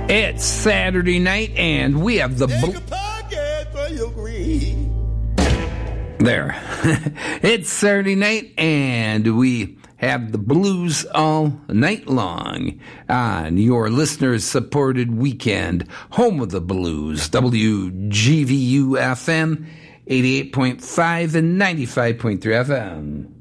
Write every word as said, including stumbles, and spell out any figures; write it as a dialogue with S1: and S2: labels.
S1: It's Saturday night, and we have the... Bl- there. It's Saturday night, and we have the blues all night long on your listener-supported weekend, home of the blues, W G V U F M, eighty-eight point five and ninety-five point three F M.